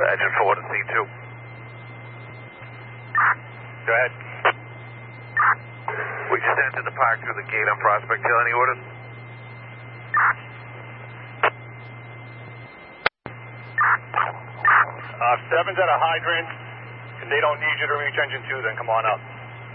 Engine 4 to C2. Go ahead. We just entered the park through the gate on Prospect Hill. Any orders? Seven's at a hydrant, and they don't need you to reach engine 2, then come on up.